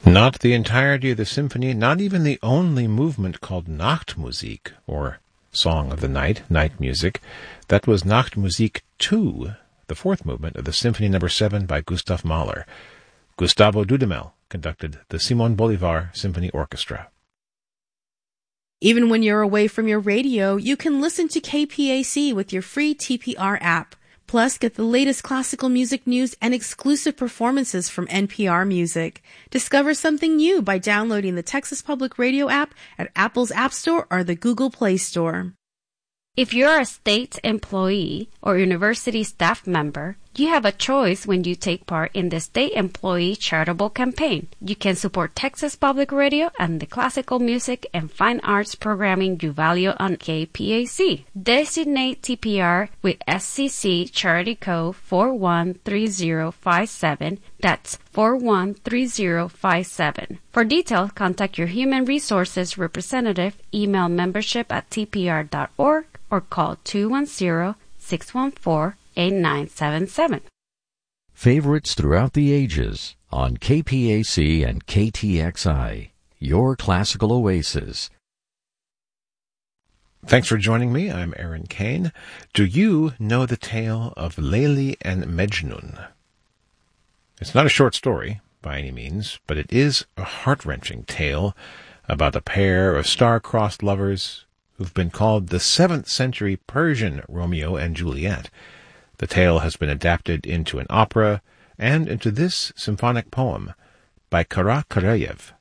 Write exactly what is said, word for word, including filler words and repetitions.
Not the entirety of the symphony, not even the only movement called Nachtmusik, or Song of the Night, Night Music. That was Nachtmusik two, the fourth movement of the Symphony Number seven by Gustav Mahler. Gustavo Dudamel conducted the Simon Bolivar Symphony Orchestra. Even when you're away from your radio, you can listen to K P A C with your free T P R app. Plus, get the latest classical music news and exclusive performances from N P R Music. Discover something new by downloading the Texas Public Radio app at Apple's App Store or the Google Play Store. If you're a state employee or university staff member, you have a choice when you take part in the State Employee Charitable Campaign. You can support Texas Public Radio and the classical music and fine arts programming you value on K P A C. Designate T P R with S C C Charity Code four one three zero five seven. That's four one three zero five seven. For details, contact your Human Resources representative, email membership at t p r dot org, or call two one zero, six one four, eight nine seven seven. Favorites throughout the ages on K P A C and K T X I, your classical oasis. Thanks for joining me. I'm Aaron Kane. Do you know the tale of Layli and Mejnun? It's not a short story by any means, but it is a heart-wrenching tale about a pair of star-crossed lovers who've been called the seventh century Persian Romeo and Juliet. The tale has been adapted into an opera and into this symphonic poem by Kara Karayev.